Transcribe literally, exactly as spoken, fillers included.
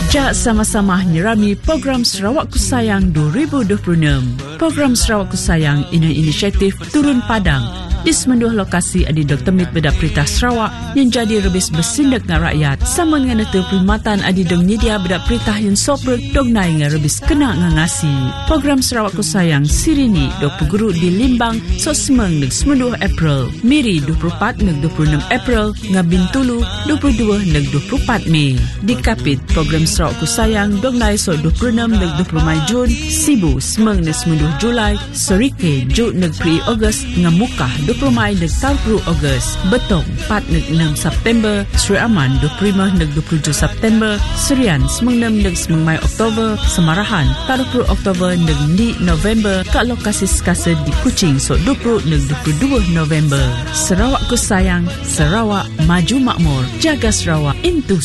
Ja sama-sama nyerami program Sarawak Ku Sayang dua ribu dua puluh enam. Program Sarawak Ku Sayang ini inisiatif Turun Padang di semenduh lokasi adi Doktor Mit Bedak Perintah Sarawak yang jadi rebis bersindak dengan rakyat sama dengan itu perkhidmatan adi dong nyedia bedak perintah yang sopre dong naik dengan rebis kena ngangasi. Program Sarawak Ku Sayang sirini dok peguru di Limbang so semeng neg semenduh April, Miri dua puluh empat neg dua puluh enam April, Ngabintulu dua puluh dua neg dua puluh empat Mei. Di Kapit program Sarawak Ku Sayang dong naik so dua puluh enam neg dua puluh Mei Jun, Sibu semeng neg semenduh Julai, Sorike Jun neg pri Ogos, Ngamukah dua puluh Mei neg tahun sepuluh Ogos, Betong empat neg enam September, Sri Aman dua puluh lima neg dua puluh tujuh September, Serian semeng enam neg semeng Mei Oktober, Semarahan dua puluh Oktober neg ni November, kat lokasi sekasa di Kuching so dua puluh neg dua puluh dua November. Sarawak Ku Sayang, Sarawak maju makmur, jaga Sarawak into